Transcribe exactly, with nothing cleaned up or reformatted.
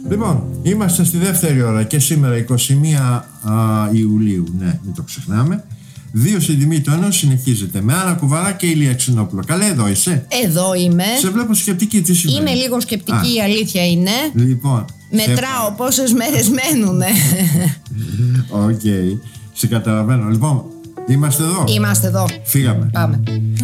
Λοιπόν, είμαστε στη δεύτερη ώρα και σήμερα εικοστή πρώτη Ιουλίου, ναι, μην το ξεχνάμε. Δύο στην τιμή του ενός συνεχίζεται με Άννα Κουβαρά και Ηλία Ξινόπουλο. Καλέ, εδώ είσαι? Εδώ είμαι. Σε βλέπω σκεπτική, τι σημαίνει? Είμαι λίγο σκεπτική, η αλήθεια είναι. Λοιπόν, μετράω σε... πόσες μέρες μένουνε. Οκ, okay. Σε καταλαβαίνω. Λοιπόν, είμαστε εδώ. Είμαστε εδώ. Φύγαμε. Πάμε.